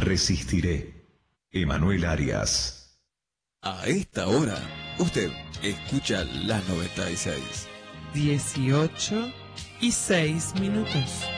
Resistiré. Emanuel Arias. A esta hora, usted escucha las 96. 18:06.